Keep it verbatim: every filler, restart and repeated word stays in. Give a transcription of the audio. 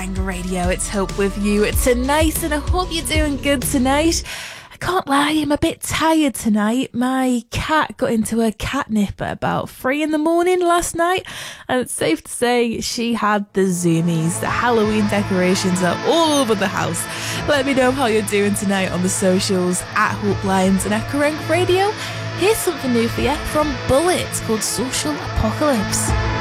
Kerrang Radio. It's Hope with you tonight, and I hope you're doing good tonight. I can't lie, I'm a bit tired tonight. My cat got into a catnip at about three in the morning last night, and it's safe to say she had the zoomies. The Halloween decorations are all over the house. Let me know how you're doing tonight on the socials at Hope Lyons and at Kerrang Radio. Here's something new for you from Bullet. It's called Social Apocalypse.